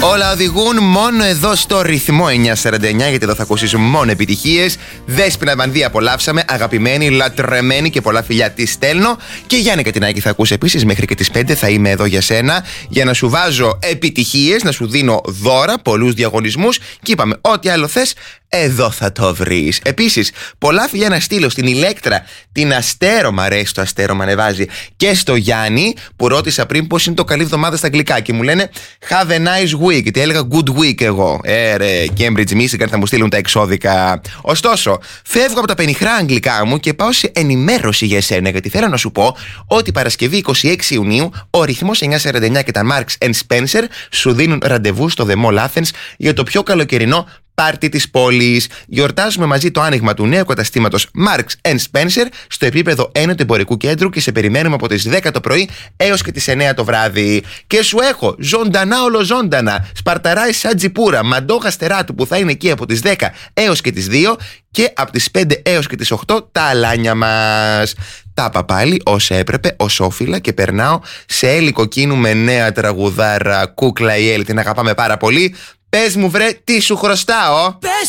Όλα οδηγούν μόνο εδώ στο ρυθμό 949, γιατί εδώ θα ακούσεις μόνο επιτυχίες. Δέσποινα Βανδύ απολαύσαμε, αγαπημένη, λατρεμένη και πολλά φιλιά τη στέλνω. Και Γιάννη Κατινάκη θα ακούσει επίσης μέχρι και τις 5. Θα είμαι εδώ για σένα, για να σου βάζω επιτυχίες, να σου δίνω δώρα, πολλούς διαγωνισμούς. Και είπαμε, ό,τι άλλο θες, εδώ θα το βρεις. Επίσης, πολλά φιλιά να στείλω στην Ηλέκτρα, την Αστέρο, μ' αρέσει το Αστέρο, μ' ανεβάζει, και στο Γιάννη, που ρώτησα πριν πώς είναι το καλή εβδομάδα στα αγγλικά. Και μου λένε have a nice week. Και έλεγα good week εγώ. Ρε, Cambridge, Michigan, θα μου στείλουν τα εξώδικα. Ωστόσο, φεύγω από τα πενιχρά αγγλικά μου και πάω σε ενημέρωση για εσένα. Γιατί θέλω να σου πω ότι Παρασκευή 26 Ιουνίου ο ρυθμός 949 και τα Marks & Spencer σου δίνουν ραντεβού στο The Mall Athens για το πιο καλοκαιρινό πάρτι της πόλης. Γιορτάζουμε μαζί το άνοιγμα του νέου καταστήματος Marks & Spencer στο επίπεδο 1 του εμπορικού κέντρου και σε περιμένουμε από τις 10 το πρωί έως και τις 9 το βράδυ. Και σου έχω ζωντανά ολοζώντανα Σπαρταράι Σατζιπούρα, Μαντόγα Στεράτου, που θα είναι εκεί από τις 10 έως και τις 2 και από τις 5 έως και τις 8 τα αλάνια μας. Τα είπα πάλι όσο έπρεπε, όσο όφιλα, και περνάω σε Έλλη Κοκκίνου με νέα τραγουδάρα, Κούκλα η Έλλη, την αγαπάμε πάρα πολύ. Πες μου βρε, τι σου χρωστάω.